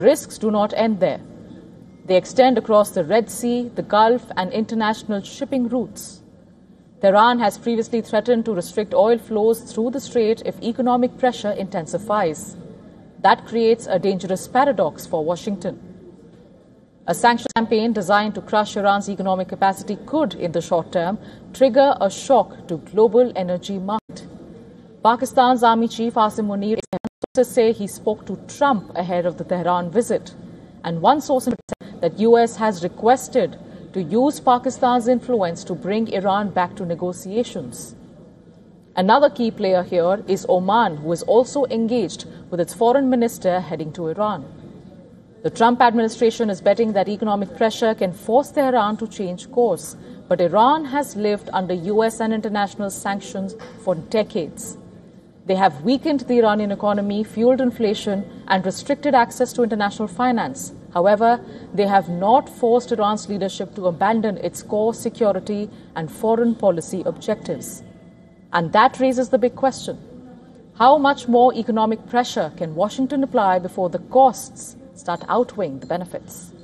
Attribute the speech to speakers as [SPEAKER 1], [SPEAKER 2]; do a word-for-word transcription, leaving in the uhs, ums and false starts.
[SPEAKER 1] Risks do not end there. They extend across the Red Sea, the Gulf, and international shipping routes. Tehran has previously threatened to restrict oil flows through the strait if economic pressure intensifies. That creates a dangerous paradox for Washington. A sanctions campaign designed to crush Iran's economic capacity could, in the short term, trigger a shock to global energy market. Pakistan's Army Chief Asim Munir say he spoke to Trump ahead of the Tehran visit. And one source said that U S has requested to use Pakistan's influence to bring Iran back to negotiations. Another key player here is Oman, who is also engaged with its foreign minister heading to Iran. The Trump administration is betting that economic pressure can force Tehran to change course. But Iran has lived under U S and international sanctions for decades. They have weakened the Iranian economy, fueled inflation, and restricted access to international finance. However, they have not forced Iran's leadership to abandon its core security and foreign policy objectives. And that raises the big question. How much more economic pressure can Washington apply before the costs start outweighing the benefits?